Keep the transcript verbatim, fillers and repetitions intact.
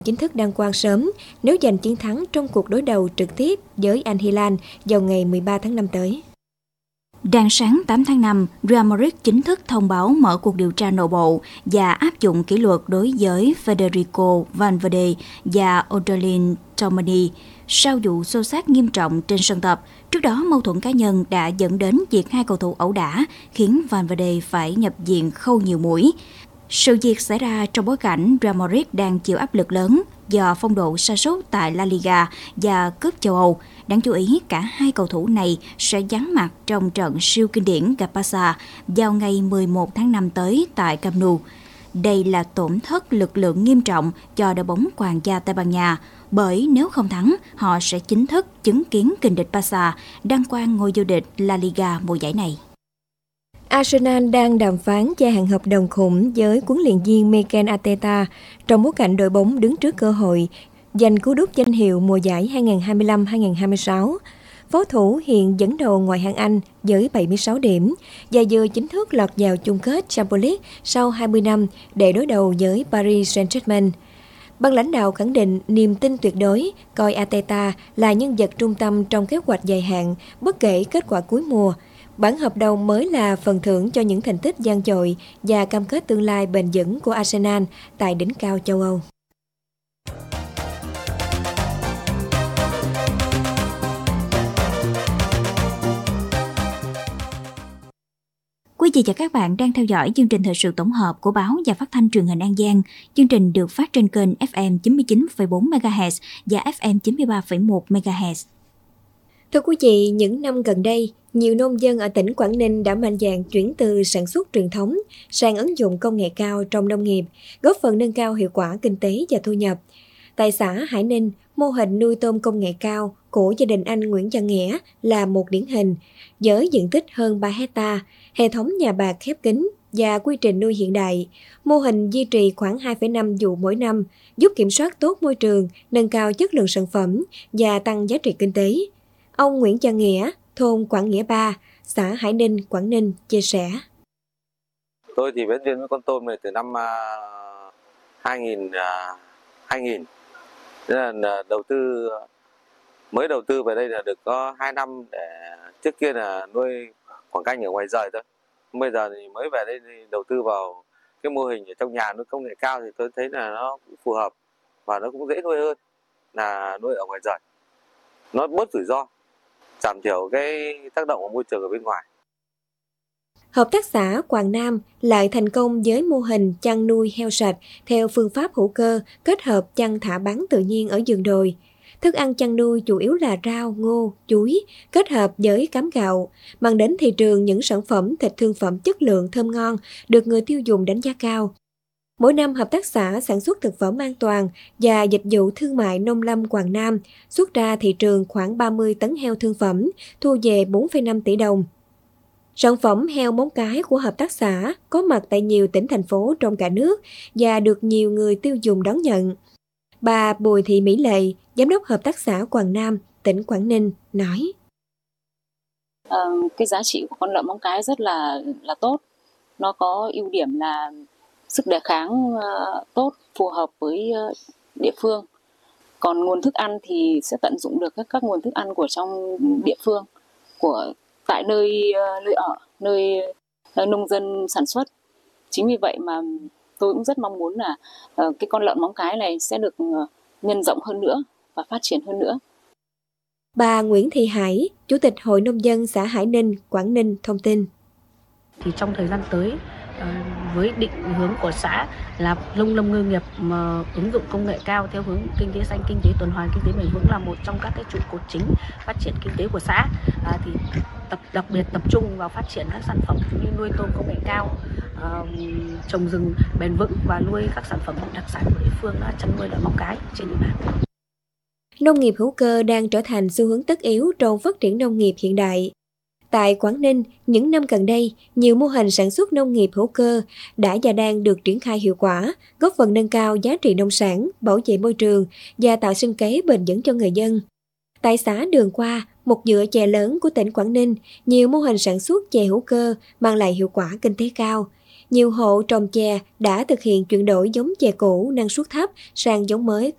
chính thức đăng quang sớm nếu giành chiến thắng trong cuộc đối đầu trực tiếp với Al Hilal vào ngày mười ba tháng năm tới. Rạng sáng tám tháng năm, Real Madrid chính thức thông báo mở cuộc điều tra nội bộ và áp dụng kỷ luật đối với Federico Valverde và Aurelien Tchouameni sau vụ xô xát nghiêm trọng trên sân tập. Trước đó, mâu thuẫn cá nhân đã dẫn đến việc hai cầu thủ ẩu đả, khiến Valverde phải nhập viện khâu nhiều mũi. Sự việc xảy ra trong bối cảnh Real Madrid đang chịu áp lực lớn do phong độ sa sút tại La Liga và Cúp châu Âu. Đáng chú ý, cả hai cầu thủ này sẽ vắng mặt trong trận siêu kinh điển gặp Barca vào ngày mười một tháng năm tới tại Camp Nou. Đây là tổn thất lực lượng nghiêm trọng cho đội bóng hoàng gia Tây Ban Nha, bởi nếu không thắng, họ sẽ chính thức chứng kiến kình địch Barca đăng quang ngôi vô địch La Liga mùa giải này. Arsenal đang đàm phán gia hạn hợp đồng khủng với huấn luyện viên Mikel Arteta trong bối cảnh đội bóng đứng trước cơ hội giành cú đúp danh hiệu mùa giải hai nghìn không trăm hai mươi lăm hai nghìn không trăm hai mươi sáu. Pháo thủ hiện dẫn đầu ngoại hạng Anh với bảy mươi sáu điểm và vừa chính thức lọt vào chung kết Champions League sau hai mươi năm để đối đầu với Paris Saint-Germain. Ban lãnh đạo khẳng định niềm tin tuyệt đối, coi Arteta là nhân vật trung tâm trong kế hoạch dài hạn bất kể kết quả cuối mùa. Bản hợp đồng mới là phần thưởng cho những thành tích vang dội và cam kết tương lai bền vững của Arsenal tại đỉnh cao châu Âu. Quý vị và các bạn đang theo dõi chương trình thời sự tổng hợp của báo và phát thanh truyền hình An Giang. Chương trình được phát trên kênh ép em chín mươi chín phẩy bốn mê ga héc và ép em chín mươi ba phẩy một mê ga héc. Thưa quý vị, những năm gần đây, nhiều nông dân ở tỉnh Quảng Ninh đã mạnh dạn chuyển từ sản xuất truyền thống sang ứng dụng công nghệ cao trong nông nghiệp, góp phần nâng cao hiệu quả kinh tế và thu nhập. Tại xã Hải Ninh, mô hình nuôi tôm công nghệ cao của gia đình anh Nguyễn Văn Nghĩa là một điển hình. Với diện tích hơn ba héc ta, hệ thống nhà bạc khép kín và quy trình nuôi hiện đại, mô hình duy trì khoảng hai phẩy năm vụ mỗi năm, giúp kiểm soát tốt môi trường, nâng cao chất lượng sản phẩm và tăng giá trị kinh tế. Ông Nguyễn Văn Nghĩa, thôn Quảng Nghĩa ba, xã Hải Ninh, Quảng Ninh chia sẻ. Tôi thì vẫn viên với con tôm này từ năm hai nghìn, hai nghìn. Nên là đầu tư, mới đầu tư về đây là được có hai năm, để trước kia là nuôi quảng canh ở ngoài rời thôi. Bây giờ thì mới về đây thì đầu tư vào cái mô hình ở trong nhà nuôi công nghệ cao thì tôi thấy là nó cũng phù hợp và nó cũng dễ nuôi hơn là nuôi ở ngoài rời. Nó bớt rủi ro, giảm thiểu cái tác động của môi trường ở bên ngoài. Hợp tác xã Quảng Nam lại thành công với mô hình chăn nuôi heo sạch theo phương pháp hữu cơ kết hợp chăn thả bán tự nhiên ở vườn đồi. Thức ăn chăn nuôi chủ yếu là rau, ngô, chuối, kết hợp với cám gạo, mang đến thị trường những sản phẩm thịt thương phẩm chất lượng thơm ngon, được người tiêu dùng đánh giá cao. Mỗi năm, hợp tác xã sản xuất thực phẩm an toàn và dịch vụ thương mại nông lâm Quảng Nam xuất ra thị trường khoảng ba mươi tấn heo thương phẩm, thu về bốn phẩy năm tỷ đồng. Sản phẩm heo móng cái của hợp tác xã có mặt tại nhiều tỉnh thành phố trong cả nước và được nhiều người tiêu dùng đón nhận. Bà Bùi Thị Mỹ Lệ, Giám đốc Hợp tác xã Quảng Nam, tỉnh Quảng Ninh, nói. À, cái giá trị của con lợn móng cái rất là, là tốt. Nó có ưu điểm là sức đề kháng uh, tốt, phù hợp với uh, địa phương. Còn nguồn thức ăn thì sẽ tận dụng được các, các nguồn thức ăn của trong địa phương, của tại nơi uh, nơi ở, nơi uh, nông dân sản xuất. Chính vì vậy mà tôi cũng rất mong muốn là uh, cái con lợn móng cái này sẽ được uh, nhân rộng hơn nữa và phát triển hơn nữa. Bà Nguyễn Thị Hải, Chủ tịch Hội Nông dân xã Hải Ninh, Quảng Ninh thông tin. Thì trong thời gian tới, với định hướng của xã là nông lâm ngư nghiệp mà ứng dụng công nghệ cao theo hướng kinh tế xanh, kinh tế tuần hoàn, kinh tế bền vững là một trong các cái trụ cột chính phát triển kinh tế của xã. À, thì tập đặc biệt tập trung vào phát triển các sản phẩm như nuôi tôm công nghệ cao, uh, trồng rừng bền vững và nuôi các sản phẩm đặc sản của địa phương, là chăn nuôi lợn móng cái trên địa bàn. Nông nghiệp hữu cơ đang trở thành xu hướng tất yếu trong phát triển nông nghiệp hiện đại. Tại Quảng Ninh, những năm gần đây, nhiều mô hình sản xuất nông nghiệp hữu cơ đã và đang được triển khai hiệu quả, góp phần nâng cao giá trị nông sản, bảo vệ môi trường và tạo sinh kế bền vững cho người dân. Tại xã Đường Qua, một dựa chè lớn của tỉnh Quảng Ninh, nhiều mô hình sản xuất chè hữu cơ mang lại hiệu quả kinh tế cao. nhiều hộ trồng chè đã thực hiện chuyển đổi giống chè cũ năng suất thấp sang giống mới